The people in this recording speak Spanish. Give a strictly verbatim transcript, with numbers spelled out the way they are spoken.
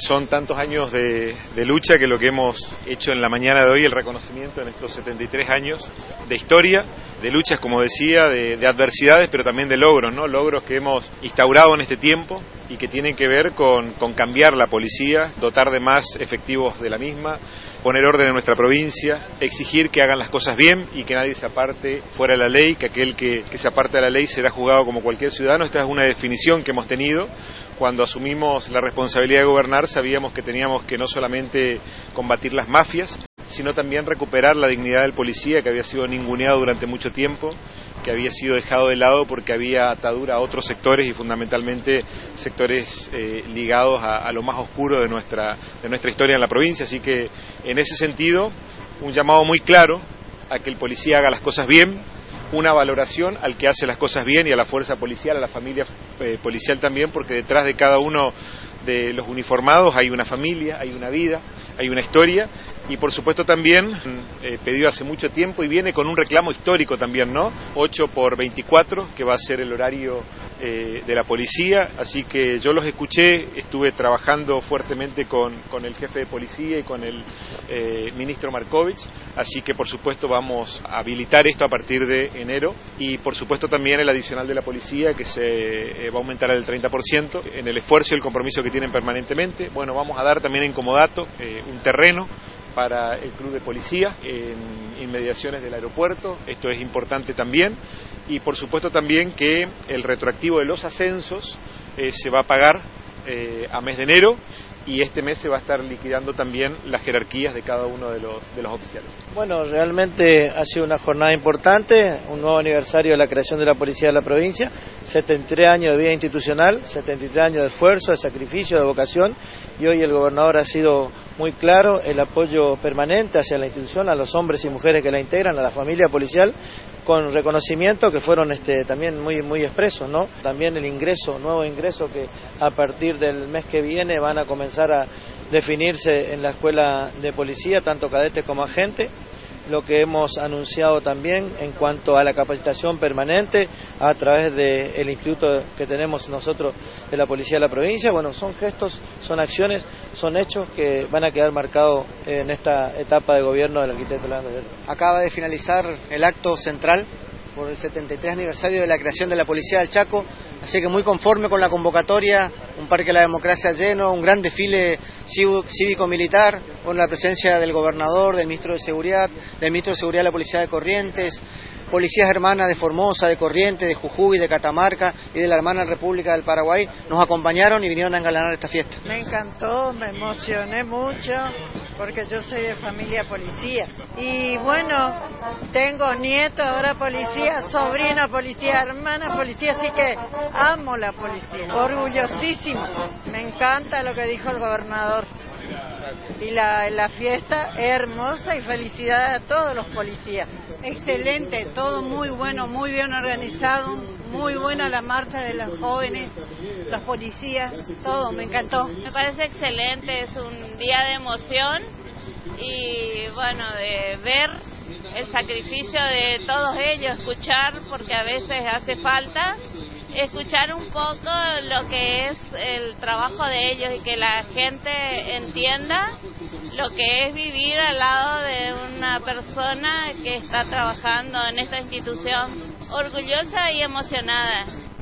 Son tantos años de, de lucha que lo que hemos hecho en la mañana de hoy, el reconocimiento en estos setenta y tres años de historia, de luchas, como decía, de, de adversidades, pero también de logros, ¿no? Logros que hemos instaurado en este tiempo y que tienen que ver con, con cambiar la policía, dotar de más efectivos de la misma, poner orden en nuestra provincia, exigir que hagan las cosas bien y que nadie se aparte fuera de la ley, que aquel que, que se aparte de la ley será juzgado como cualquier ciudadano. Esta es una definición que hemos tenido. Cuando asumimos la responsabilidad de gobernar, sabíamos que teníamos que no solamente combatir las mafias, sino también recuperar la dignidad del policía, que había sido ninguneado durante mucho tiempo, que había sido dejado de lado porque había atadura a otros sectores y fundamentalmente sectores eh, ligados a, a lo más oscuro de nuestra, de nuestra historia en la provincia. Así que en ese sentido, un llamado muy claro a que el policía haga las cosas bien, una valoración al que hace las cosas bien y a la fuerza policial, a la familia eh, policial también, porque detrás de cada uno de los uniformados hay una familia, hay una vida, hay una historia, y por supuesto también eh, pedido hace mucho tiempo y viene con un reclamo histórico también, ¿no? ocho por veinticuatro, que va a ser el horario eh, de la policía, así que yo los escuché, estuve trabajando fuertemente con, con el jefe de policía y con el eh, ministro Markovich, así que por supuesto vamos a habilitar esto a partir de enero, y por supuesto también el adicional de la policía, que se eh, va a aumentar al treinta por ciento, en el esfuerzo y el compromiso que tienen permanentemente. Bueno, vamos a dar también en comodato eh, un terreno para el club de policía en inmediaciones del aeropuerto, esto es importante también, y por supuesto también que el retroactivo de los ascensos eh, se va a pagar eh, a mes de enero, y este mes se va a estar liquidando también las jerarquías de cada uno de los, de los oficiales. Bueno, realmente ha sido una jornada importante, un nuevo aniversario de la creación de la Policía de la provincia, setenta y tres años de vida institucional, setenta y tres años de esfuerzo, de sacrificio, de vocación, y hoy el gobernador ha sido muy claro, el apoyo permanente hacia la institución, a los hombres y mujeres que la integran, a la familia policial, con reconocimiento que fueron este, también muy muy expresos, ¿no? También el ingreso, nuevo ingreso que a partir del mes que viene van a comenzar a definirse en la escuela de policía, tanto cadetes como agentes, lo que hemos anunciado también en cuanto a la capacitación permanente a través del instituto que tenemos nosotros de la Policía de la provincia. Bueno, son gestos, son acciones, son hechos que van a quedar marcados en esta etapa de gobierno del arquitecto Leandro Ayala. Acaba de finalizar el acto central por el setenta y tres aniversario de la creación de la Policía del Chaco, así que muy conforme con la convocatoria, un Parque de la Democracia lleno, un gran desfile cívico-militar, con la presencia del gobernador, del ministro de Seguridad, del ministro de Seguridad de la Policía de Corrientes, policías hermanas de Formosa, de Corrientes, de Jujuy, de Catamarca y de la hermana República del Paraguay, nos acompañaron y vinieron a engalanar esta fiesta. Me encantó, me emocioné mucho, porque yo soy de familia policía. Y bueno, tengo nieto ahora policía, sobrina policía, hermana policía, así que amo la policía. Orgullosísimo. Me encanta lo que dijo el gobernador. Y la, la fiesta hermosa y felicidades a todos los policías. Excelente, todo muy bueno, muy bien organizado, muy buena la marcha de los jóvenes, los policías, todo, me encantó. Me parece excelente, es un día de emoción y bueno, de ver el sacrificio de todos ellos, escuchar, porque a veces hace falta escuchar un poco lo que es el trabajo de ellos y que la gente entienda lo que es vivir al lado de una persona que está trabajando en esta institución. Orgullosa y emocionada.